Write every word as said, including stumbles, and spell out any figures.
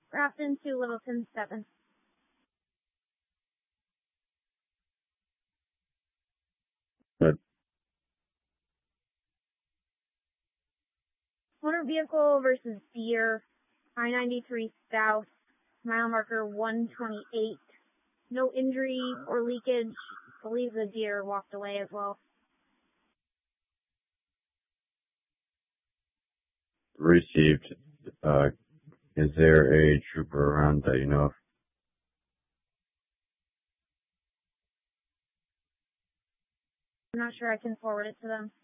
Grafton to Littleton seven. Good. Motor vehicle versus deer, I ninety-three south, mile marker one twenty-eight. No injury or leakage. I believe the deer walked away as well. Received. Uh, is there a trooper around that you know of? I'm not sure I can forward it to them.